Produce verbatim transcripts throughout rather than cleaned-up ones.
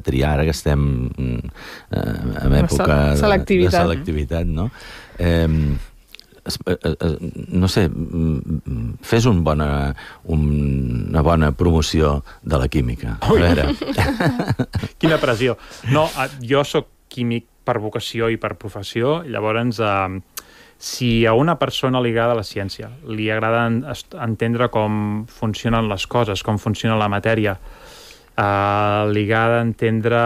triar, ara que estem eh, en època de selectivitat, de selectivitat no? Eh, no sé, fes un bona, una bona promoció de la química. A veure. Quina pressió. No, jo sóc químic per vocació i per professió, llavors eh, si a una persona ligada a la ciència li agrada entendre com funcionen les coses, com funciona la matèria, eh, li agrada entendre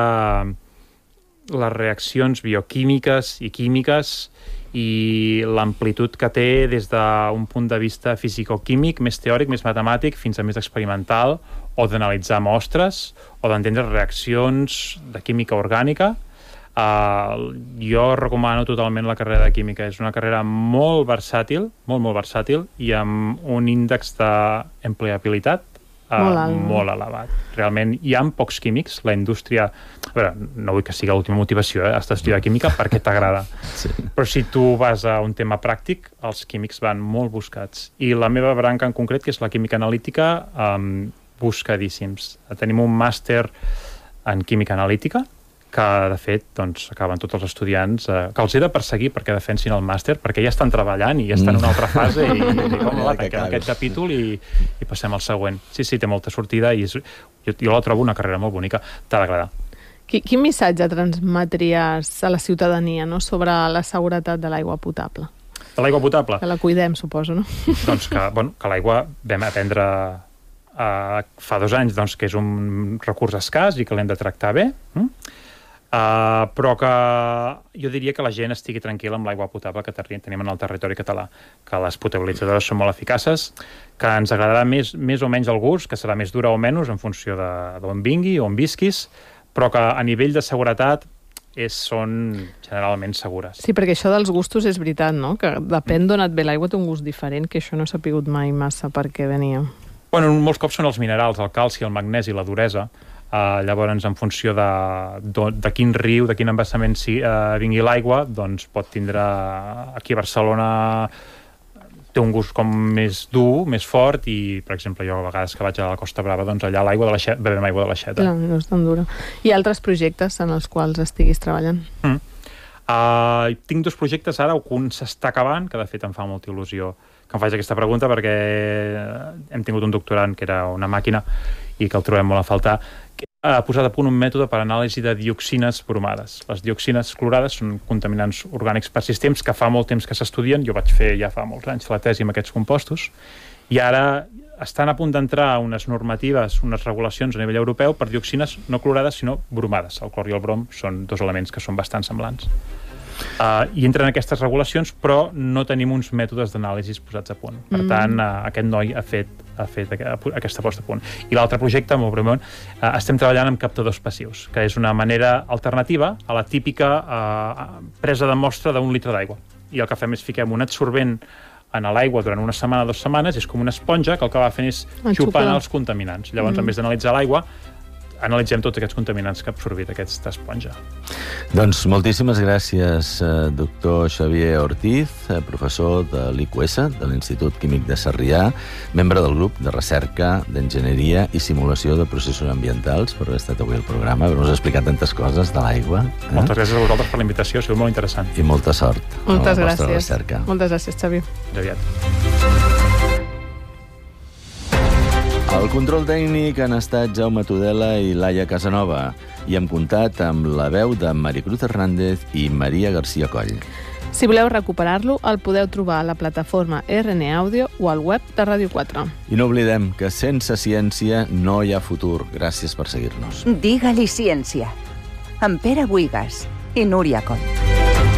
les reaccions bioquímiques i químiques i l'amplitud que té des d'un punt de vista fisicoquímic, més teòric, més matemàtic, fins a més experimental, o d'analitzar mostres, o d'entendre reaccions de química orgànica. Uh, jo recomano totalment la carrera de química. És una carrera molt versàtil, molt, molt versàtil, i amb un índex d'empleabilitat uh, molt, molt elevat. Realment, hi ha pocs químics. La indústria... A veure, no vull que sigui l'última motivació, eh? Has d'estudiar química perquè t'agrada. Sí. Però si tu vas a un tema pràctic, els químics van molt buscats. I la meva branca en concret, que és la química analítica, um, buscadíssims. Tenim un màster en química analítica, que, de fet, doncs, acaben tots els estudiants, eh, que els he de perseguir perquè defensin el màster, perquè ja estan treballant i ja estan en una altra fase i, i dic, home, va, tanquem aquest capítol i, i passem al següent. Sí, sí, té molta sortida i és, jo, jo la trobo una carrera molt bonica. T'ha d'agradar. Quin missatge transmetries a la ciutadania, no?, sobre la seguretat de l'aigua potable? De l'aigua potable? Que la cuidem, suposo, no? Doncs que, bueno, que l'aigua vam aprendre uh, fa dos anys doncs, que és un recurs escàs i que l'hem de tractar bé. Mm? Uh, però que jo diria que la gent estigui tranquil·la amb l'aigua potable que tenim en el territori català, que les potabilitzadores són molt eficaces, que ens agradarà més, més o menys el gust, que serà més dura o menys en funció d'on vingui o on visquis, però que a nivell de seguretat és, són generalment segures. Sí, perquè això dels gustos és veritat, no? Que depèn d'on et ve l'aigua té un gust diferent, que això no s'ha sapigut mai massa per què venia. Bueno, molts cops són els minerals, el calci, el magnesi, la duresa. Uh, llavors, en funció de, de, de quin riu, de quin embassament si, uh, vingui l'aigua, doncs pot tindre... Aquí a Barcelona té un gust com més dur, més fort, i, per exemple, jo a vegades que vaig a la Costa Brava, doncs allà l'aigua de l'aixeta, bevem aigua de l'aixeta. Clar, no és tan dura. Hi ha altres projectes en els quals estiguis treballant? Mm. Uh, tinc dos projectes ara, un s'està acabant, que de fet em fa molta il·lusió que em faig aquesta pregunta, perquè hem tingut un doctorant que era una màquina i que el trobem molt a faltar, que ha posat a punt un mètode per anàlisi de dioxines bromades. Les dioxines clorades són contaminants orgànics persistents que fa molt temps que s'estudien. Jo vaig fer ja fa molts anys la tesi amb aquests compostos, i ara estan a punt d'entrar unes normatives, unes regulacions a nivell europeu per dioxines no clorades, sinó bromades. El clor i el brom són dos elements que són bastant semblants. Uh, i entren aquestes regulacions, però no tenim uns mètodes d'anàlisi posats a punt. Per mm. tant, uh, aquest noi ha fet, ha fet aquesta posta a punt. I l'altre projecte, molt breument, uh, estem treballant amb captadors passius, que és una manera alternativa a la típica uh, presa de mostra d'un litre d'aigua. I el que fem és fiquem un absorbent en l'aigua durant una setmana, dues setmanes, és com una esponja que el que va fent és xupant els contaminants. Llavors, mm. en vez d'analitzar l'aigua, analitzem tots aquests contaminants que ha absorbit aquesta esponja. Doncs moltíssimes gràcies, doctor Xavier Ortiz, professor de l'I Q S, de l'Institut Químic de Sarrià, membre del grup de recerca d'enginyeria i simulació de processos ambientals, per haver estat avui al programa, haver-nos explicat tantes coses de l'aigua. Eh? Moltes gràcies a vosaltres per la invitació, ha sigut molt interessant. I molta sort. Moltes gràcies. Moltes gràcies, Xavier. Fins aviat. Al control tècnic han estat Jaume Tudela i Laia Casanova, i hem comptat amb la veu de Maricruz Hernández i Maria García Coll. Si voleu recuperar-lo, el podeu trobar a la plataforma R N Audio o al web de Ràdio quatre. I no oblidem que sense ciència no hi ha futur. Gràcies per seguir-nos. Digue-li ciència. Amb Pere Buigas i Núria Coll.